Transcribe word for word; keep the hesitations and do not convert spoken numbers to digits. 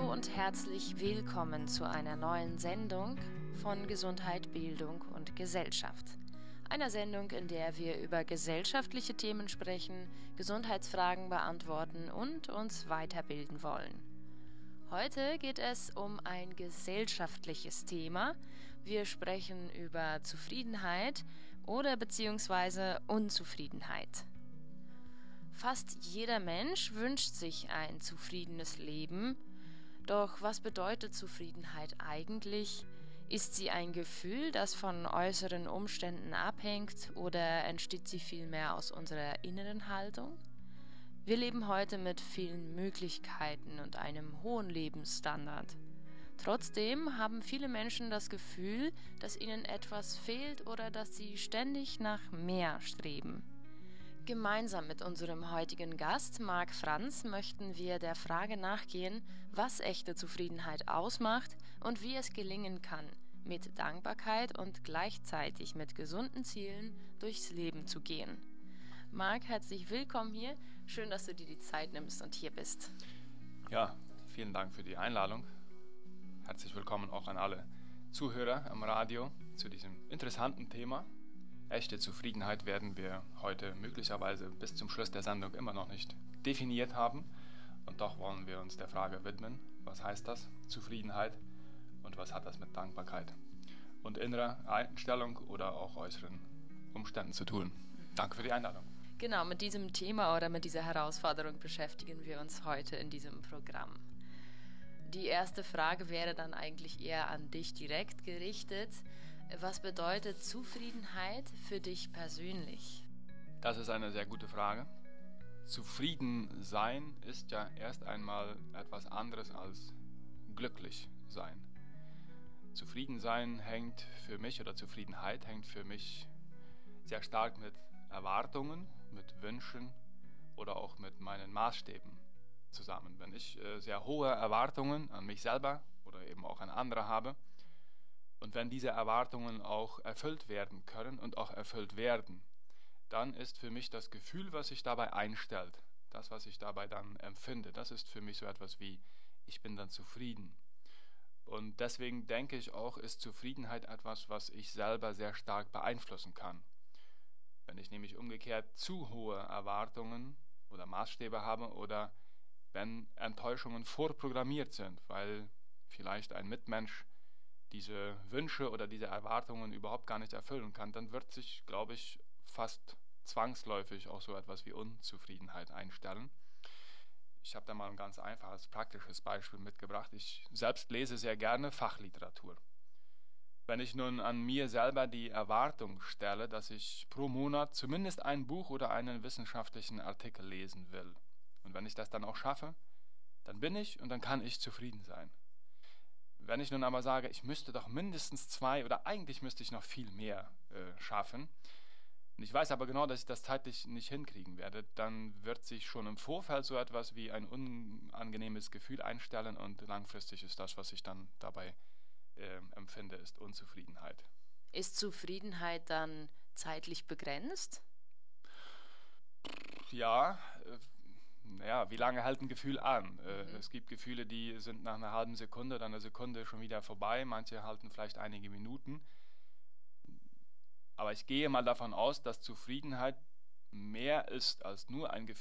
Hallo und herzlich willkommen zu einer neuen Sendung von Gesundheit, Bildung und Gesellschaft. Einer Sendung, in der wir über gesellschaftliche Themen sprechen, Gesundheitsfragen beantworten und uns weiterbilden wollen. Heute geht es um ein gesellschaftliches Thema. Wir sprechen über Zufriedenheit oder beziehungsweise Unzufriedenheit. Fast jeder Mensch wünscht sich ein zufriedenes Leben. Doch was bedeutet Zufriedenheit eigentlich? Ist sie ein Gefühl, das von äußeren Umständen abhängt, oder entsteht sie vielmehr aus unserer inneren Haltung? Wir leben heute mit vielen Möglichkeiten und einem hohen Lebensstandard. Trotzdem haben viele Menschen das Gefühl, dass ihnen etwas fehlt oder dass sie ständig nach mehr streben. Gemeinsam mit unserem heutigen Gast, Marc Franz, möchten wir der Frage nachgehen, was echte Zufriedenheit ausmacht und wie es gelingen kann, mit Dankbarkeit und gleichzeitig mit gesunden Zielen durchs Leben zu gehen. Marc, herzlich willkommen hier. Schön, dass du dir die Zeit nimmst und hier bist. Ja, vielen Dank für die Einladung. Herzlich willkommen auch an alle Zuhörer am Radio zu diesem interessanten Thema. Echte Zufriedenheit werden wir heute möglicherweise bis zum Schluss der Sendung immer noch nicht definiert haben. Und doch wollen wir uns der Frage widmen, was heißt das, Zufriedenheit, und was hat das mit Dankbarkeit und innerer Einstellung oder auch äußeren Umständen zu tun. Danke für die Einladung. Genau, mit diesem Thema oder mit dieser Herausforderung beschäftigen wir uns heute in diesem Programm. Die erste Frage wäre dann eigentlich eher an dich direkt gerichtet. Was bedeutet Zufriedenheit für dich persönlich? Das ist eine sehr gute Frage. Zufrieden sein ist ja erst einmal etwas anderes als glücklich sein. Zufrieden sein hängt für mich, oder Zufriedenheit hängt für mich sehr stark mit Erwartungen, mit Wünschen oder auch mit meinen Maßstäben zusammen. Wenn ich äh, sehr hohe Erwartungen an mich selber oder eben auch an andere habe, und wenn diese Erwartungen auch erfüllt werden können und auch erfüllt werden, dann ist für mich das Gefühl, was sich dabei einstellt, das, was ich dabei dann empfinde, das ist für mich so etwas wie, ich bin dann zufrieden. Und deswegen denke ich auch, ist Zufriedenheit etwas, was ich selber sehr stark beeinflussen kann. Wenn ich nämlich umgekehrt zu hohe Erwartungen oder Maßstäbe habe oder wenn Enttäuschungen vorprogrammiert sind, weil vielleicht ein Mitmensch diese Wünsche oder diese Erwartungen überhaupt gar nicht erfüllen kann, dann wird sich, glaube ich, fast zwangsläufig auch so etwas wie Unzufriedenheit einstellen. Ich habe da mal ein ganz einfaches, praktisches Beispiel mitgebracht. Ich selbst lese sehr gerne Fachliteratur. Wenn ich nun an mir selber die Erwartung stelle, dass ich pro Monat zumindest ein Buch oder einen wissenschaftlichen Artikel lesen will, und wenn ich das dann auch schaffe, dann bin ich und dann kann ich zufrieden sein. Wenn ich nun aber sage, ich müsste doch mindestens zwei oder eigentlich müsste ich noch viel mehr äh, schaffen, und ich weiß aber genau, dass ich das zeitlich nicht hinkriegen werde, dann wird sich schon im Vorfeld so etwas wie ein unangenehmes Gefühl einstellen und langfristig ist das, was ich dann dabei äh, empfinde, ist Unzufriedenheit. Ist Zufriedenheit dann zeitlich begrenzt? Ja, äh, naja, wie lange hält ein Gefühl an? Äh, Mhm. Es gibt Gefühle, die sind nach einer halben Sekunde oder einer Sekunde schon wieder vorbei. Manche halten vielleicht einige Minuten. Aber ich gehe mal davon aus, dass Zufriedenheit mehr ist als nur ein Gefühl